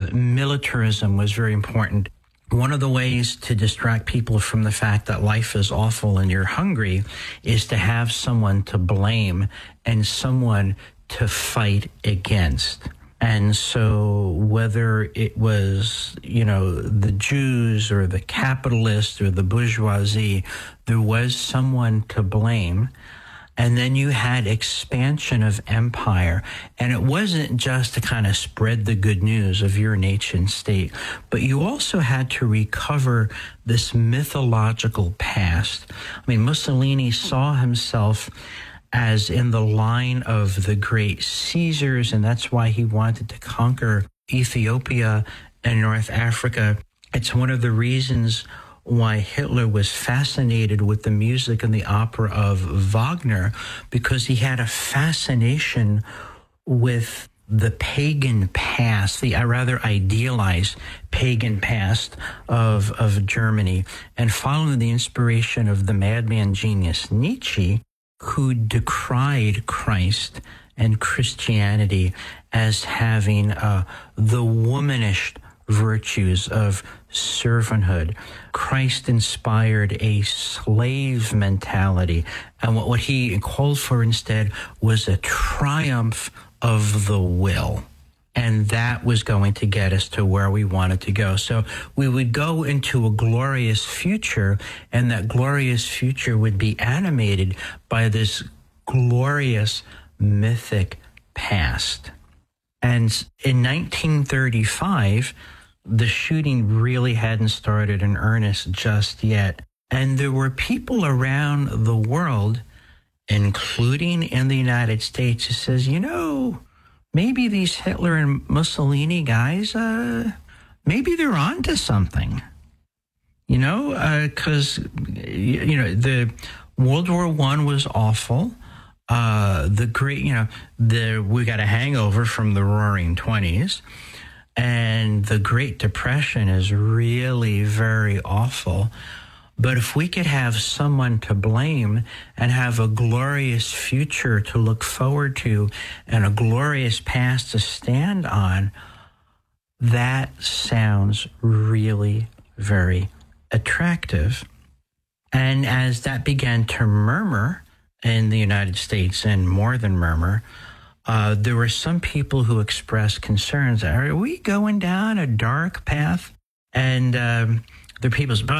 militarism was very important. One of the ways to distract people from the fact that life is awful and you're hungry is to have someone to blame and someone to fight against. And so whether it was, the Jews or the capitalists or the bourgeoisie, there was someone to blame. And then you had expansion of empire. And it wasn't just to kind of spread the good news of your nation state, but you also had to recover this mythological past. I mean, Mussolini saw himself as in the line of the great Caesars, and that's why he wanted to conquer Ethiopia and North Africa. It's one of the reasons why Hitler was fascinated with the music and the opera of Wagner, because he had a fascination with the pagan past, the rather idealized pagan past of Germany, and following the inspiration of the madman genius Nietzsche, who decried Christ and Christianity as having the womanish virtues of servanthood. Christ inspired a slave mentality, and what he called for instead was a triumph of the will. And that was going to get us to where we wanted to go. So we would go into a glorious future, and that glorious future would be animated by this glorious mythic past. And in 1935, the shooting really hadn't started in earnest just yet. And there were people around the world, including in the United States, who says, maybe these Hitler and Mussolini guys, maybe they're on to something, because, the World War I was awful. The great, we got a hangover from the Roaring '20s, and the Great Depression is really very awful. But if we could have someone to blame and have a glorious future to look forward to and a glorious past to stand on, that sounds really very attractive. And as that began to murmur in the United States, and more than murmur, there were some people who expressed concerns. Are we going down a dark path? And the people said,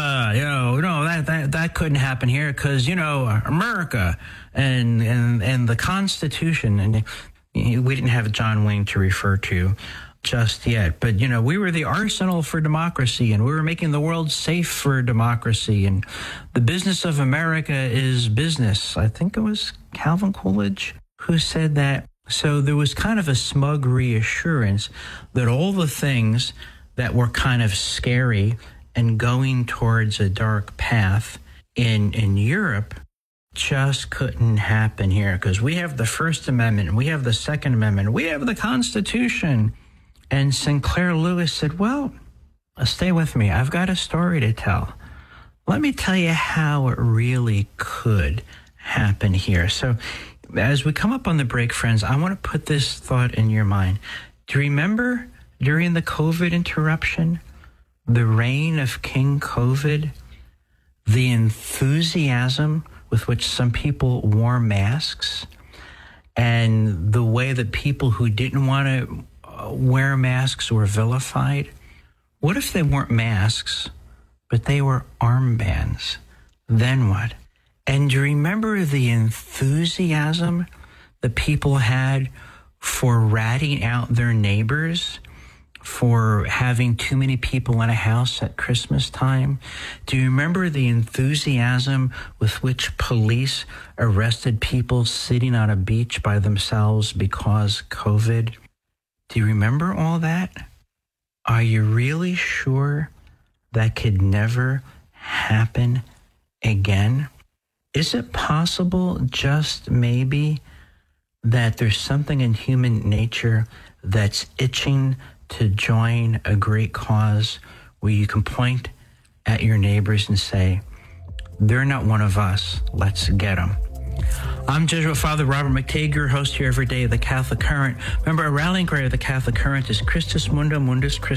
that couldn't happen here because, America and the Constitution. And we didn't have John Wayne to refer to just yet. But, we were the arsenal for democracy, and we were making the world safe for democracy. And the business of America is business. I think it was Calvin Coolidge who said that. So there was kind of a smug reassurance that all the things that were kind of scary and going towards a dark path in Europe just couldn't happen here, because we have the First Amendment, we have the Second Amendment, we have the Constitution. And Sinclair Lewis said, well, stay with me. I've got a story to tell. Let me tell you how it really could happen here. So as we come up on the break, friends, I want to put this thought in your mind. Do you remember during the COVID interruption, the reign of King COVID, the enthusiasm with which some people wore masks, and the way that people who didn't want to wear masks were vilified? What if they weren't masks, but they were armbands? Then what? And do you remember the enthusiasm that people had for ratting out their neighbors, for having too many people in a house at Christmas time? Do you remember the enthusiasm with which police arrested people sitting on a beach by themselves because COVID? Do you remember all that? Are you really sure that could never happen again? Is it possible, just maybe, that there's something in human nature that's itching to join a great cause where you can point at your neighbors and say, they're not one of us, let's get them? I'm Jesuit Father Robert McTague, your host here every day of the Catholic Current. Remember, our rallying cry of the Catholic Current is Christus Mundum, Mundus Christus.